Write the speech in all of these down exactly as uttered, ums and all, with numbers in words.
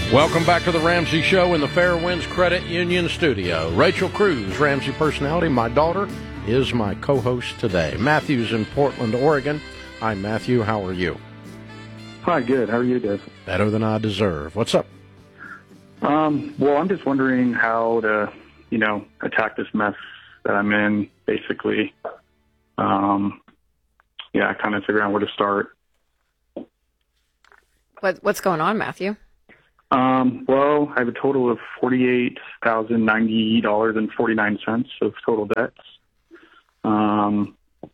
Welcome back to the Ramsey Show in the Fairwinds Credit Union studio. Rachel Cruz, Ramsey personality. My daughter is my co-host today. Matthew's in Portland, Oregon. Hi, Matthew. How are you? Hi, good. How are you guys? Better than I deserve. What's up? Um, well, I'm just wondering how to, you know, attack this mess that I'm in, basically. Um, yeah, kind of figure out where to start. What, what's going on, Matthew? Um, well, I have a total of forty-eight thousand ninety dollars and forty-nine cents of total debts. Um,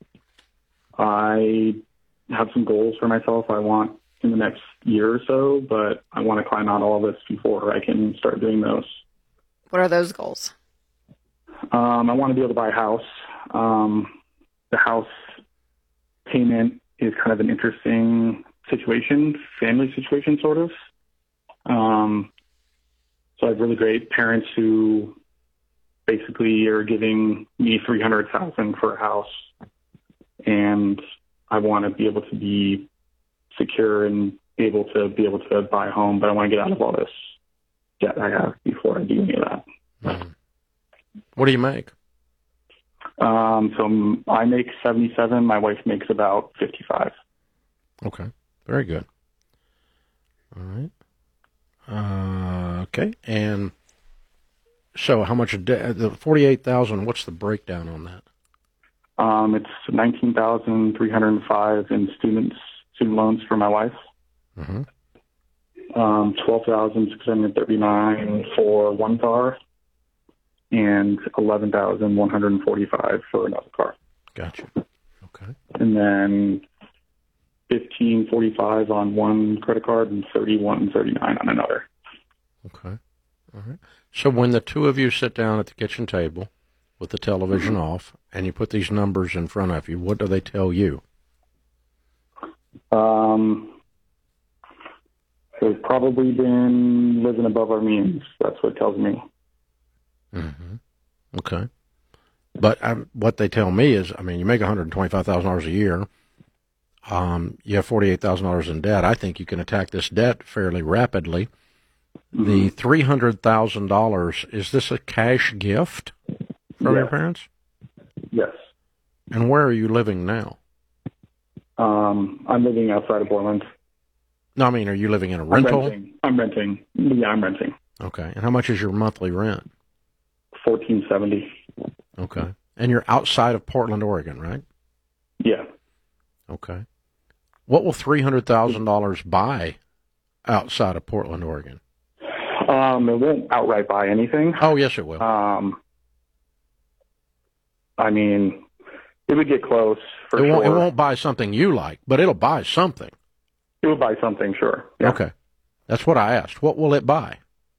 I have some goals for myself I want in the next year or so, but I want to climb out all of this before I can start doing those. What are those goals? Um, I want to be able to buy a house. Um, the house payment is kind of an interesting situation, family situation, sort of. Um, so I have really great parents who basically are giving me three hundred thousand dollars for a house, and I want to be able to be secure and able to be able to buy a home, but I want to get out of all this debt I have before I do any of that. Mm-hmm. What do you make? Um, so I make seventy-seven. My wife makes about fifty-five. Okay. Very good. All right. Uh, okay. And so how much, de- the forty-eight thousand, what's the breakdown on that? Um, it's nineteen thousand three hundred five in students, student loans for my wife. Mm-hmm. Um, twelve thousand six hundred thirty-nine for one car and eleven thousand one hundred forty-five for another car. Gotcha. Okay. And then fifteen forty-five on one credit card and thirty-one thirty-nine on another. Okay. All right. So when the two of you sit down at the kitchen table with the television mm-hmm. off and you put these numbers in front of you, what do they tell you? Um, we've probably been living above our means. That's what it tells me. Mm-hmm. Okay. But um, what they tell me is, I mean, you make one hundred twenty-five thousand dollars a year. Um, you have forty-eight thousand dollars in debt. I think you can attack this debt fairly rapidly. Mm-hmm. The three hundred thousand dollars, is this a cash gift from yes. your parents? Yes. And where are you living now? Um, I'm living outside of Portland. No, I mean, are you living in a rental? I'm renting. I'm renting. Yeah, I'm renting. Okay. And how much is your monthly rent? fourteen seventy. Okay. And you're outside of Portland, Oregon, right? Yeah. Okay. What will three hundred thousand dollars buy outside of Portland, Oregon? Um, it won't outright buy anything. Oh, yes, it will. Um, I mean, it would get close for it won't, sure. It won't buy something you like, but it'll buy something. It will buy something, sure. Yeah. Okay. That's what I asked. What will it buy?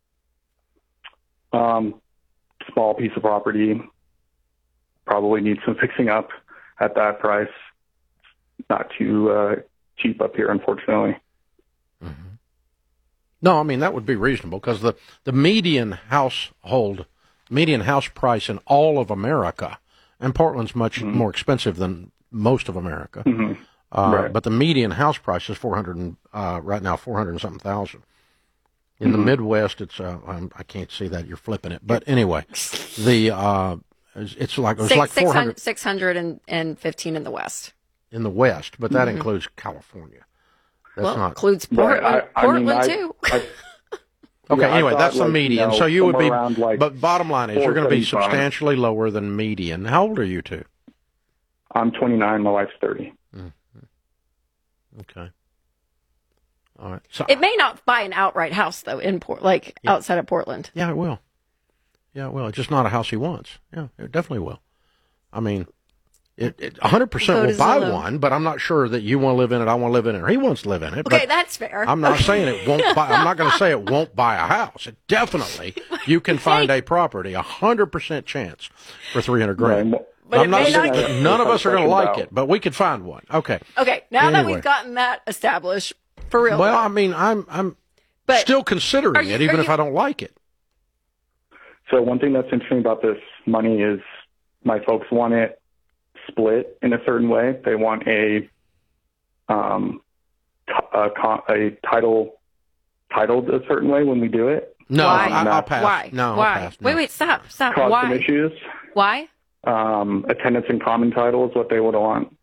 Um, small piece of property. Probably needs some fixing up at that price. Not too uh, cheap up here, unfortunately. Mm-hmm. No, I mean, that would be reasonable because the, the median household, median house price in all of America, and Portland's much mm-hmm. more expensive than most of America, mm-hmm. uh, right. but the median house price is four hundred and, uh, right now, four hundred and something thousand. In mm-hmm. the Midwest, it's, uh, I'm, I can't see that, you're flipping it. But anyway, the, uh, it's like, it's Six, like four hundred. six hundred fifteen in the West. In the West, but that mm-hmm. includes California. That's well, not includes Portland, right. I, I Portland mean, I, too. I, okay, yeah, anyway, thought, that's the like, median. You know, so you would be, around, like, but bottom line is you're going to be substantially lower than median. How old are you two? I'm twenty-nine. My wife's thirty. Mm-hmm. Okay. All right. So it may not buy an outright house though in Port, like yeah. outside of Portland. Yeah, it will. Yeah, it will. It's just not a house he wants. Yeah, it definitely will. I mean, it, it one hundred percent will buy one, but I'm not sure that you want to live in it. I want to live in it. Or he wants to live in it. Okay, but that's fair. I'm not saying it won't buy. I'm not going to say it won't buy a house. It definitely, you can find a property, a hundred percent chance for three hundred grand. Right. But I'm not saying not, none of us are going to like about. it, but we could find one. Okay. Okay. Now anyway. that we've gotten that established, for real. Well, I mean, I'm I'm but still considering you, it, even you, if I don't like it. So one thing that's interesting about this money is my folks want it split in a certain way. They want a um, t- a, a title titled a certain way when we do it. No, Why? I, I'll pass. Why? No, I'll Why? pass. No. Wait, wait, stop, stop. Caused Why? some issues. Why? Um, a tenants in common title is what they would want.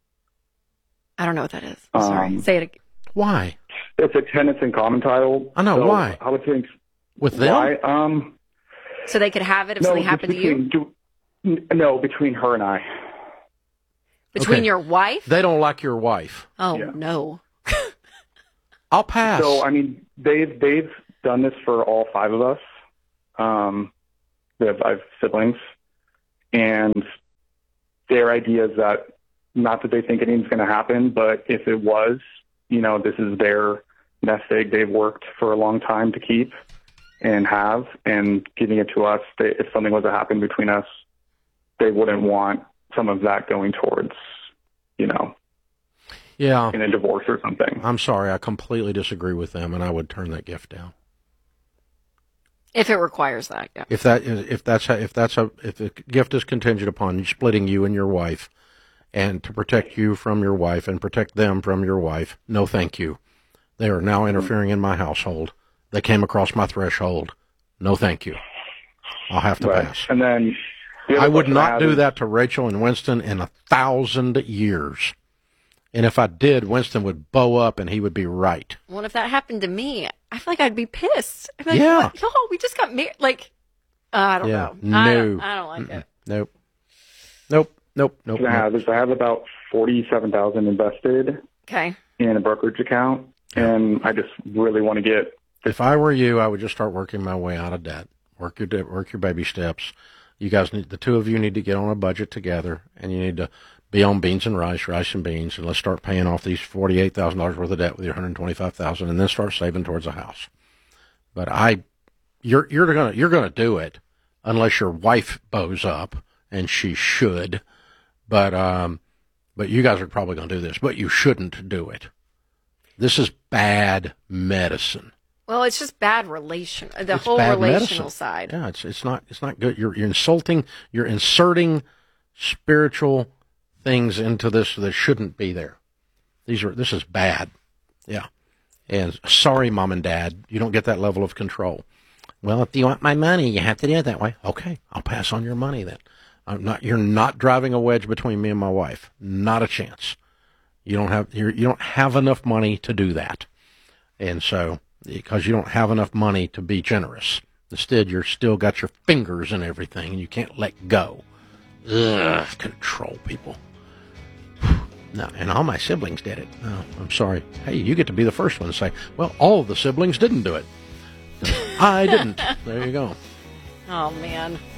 I don't know what that is. I'm sorry. Um, Say it again. Why? It's a tenants in common title. I know, so why? I would think With them? why. Um, So they could have it if no, something just happened to you? between, do, no, between her and I. Between Okay. your wife? They don't like your wife. Oh, Yeah. no. I'll pass. So I mean, they've they've done this for all five of us. Um, we have five siblings, and their idea is that not that they think anything's going to happen, but if it was, you know, this is their nest egg they've worked for a long time to keep and have, and giving it to us. They, if something was to happen between us, they wouldn't want some of that going towards, you know, yeah. in a divorce or something. I'm sorry. I completely disagree with them, and I would turn that gift down. If it requires that, yeah. If that is, if that's how, if that's a, if the gift is contingent upon splitting you and your wife, and to protect you from your wife and protect them from your wife, no, thank you. They are now interfering in my household. They came across my threshold. No, thank you. I'll have to Right. pass. And then the other I would question not have do is- that to Rachel and Winston in a thousand years. And if I did, Winston would bow up and he would be right. Well, if that happened to me, I feel like I'd be pissed. I'd be like, Yeah. what? Yo, we just got married. Like, uh, I don't Yeah. know. I No. don't, I don't like Mm-mm. it. Nope. Nope. Nope. Nope. I nope. have is I have about forty-seven thousand invested Okay. in a brokerage account, and I just really want to get. If I were you, I would just start working my way out of debt. Work your de- work your baby steps. You guys need, the two of you need to get on a budget together, and you need to be on beans and rice, rice and beans, and let's start paying off these forty-eight thousand dollars worth of debt with your one hundred twenty-five thousand dollars, and then start saving towards a house. But I, you're you're gonna you're gonna do it unless your wife bows up, and she should. But um, but you guys are probably gonna do this, but you shouldn't do it. This is bad medicine. Well, it's just bad relation. The It's whole bad relational medicine. side. Yeah, it's it's not it's not good. You're you're insulting. You're inserting spiritual things into this that shouldn't be there. These are this is bad. Yeah, and sorry, mom and dad, you don't get that level of control. Well, if you want my money, you have to do it that way. Okay, I'll pass on your money then. I'm not. You're not driving a wedge between me and my wife. Not a chance. You don't have you're, you don't have enough money to do that, and so because you don't have enough money to be generous, instead you're still got your fingers in everything, and you can't let go. Ugh, control people. No, and all my siblings did it. No, I'm sorry. Hey, you get to be the first one to say, well, all of the siblings didn't do it. I didn't. There you go. Oh, man.